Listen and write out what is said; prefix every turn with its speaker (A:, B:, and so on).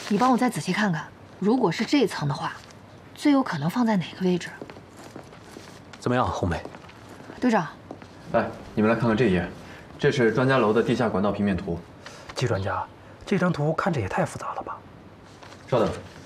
A: 你帮我再仔细看看，如果是这层的话，最有可能放在哪个位置？
B: 怎么样，红梅？
A: 队长，
C: 来，你们来看看这一页，这是专家楼的地下管道平面图。
D: 季专家，这张图看着也太复杂了吧？
C: 稍等，